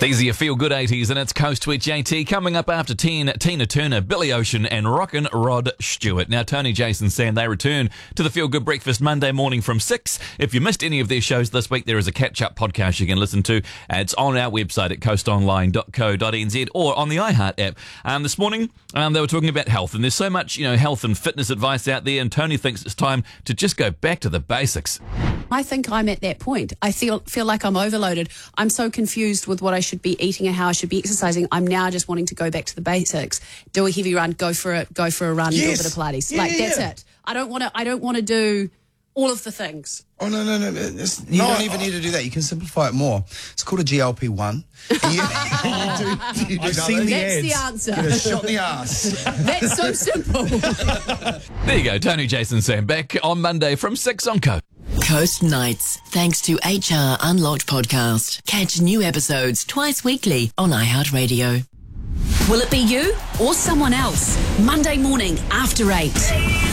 These are your feel-good 80s, and it's Coast with JT. Coming up after 10, Tina Turner, Billy Ocean, and Rockin' Rod Stewart. Now, Tony, Jason, Sam, they return to the Feel-Good Breakfast Monday morning from 6. If you missed any of their shows this week, there is a catch-up podcast you can listen to. It's on our website at coastonline.co.nz or on the iHeart app. This morning, they were talking about health, and there's so much, health and fitness advice out there, and Tony thinks it's time to just go back to the basics. I think I'm at that point. I feel like I'm overloaded. I'm so confused with what I should be eating and how I should be exercising. I'm now just wanting to go back to the basics. Do a heavy run, go for a run, do a bit of Pilates. That's it. I don't want to do all of the things. Oh, no. You don't even need to do that. You can simplify it more. It's called a GLP-1. That's the answer. Get a shot in the ass. That's so simple. There you go, Tony, Jason, Sam, back on Monday from 6 on Coast. Coast Nights, thanks to HR Unlocked podcast. Catch new episodes twice weekly on iHeartRadio. Will it be you or someone else? Monday morning after 8.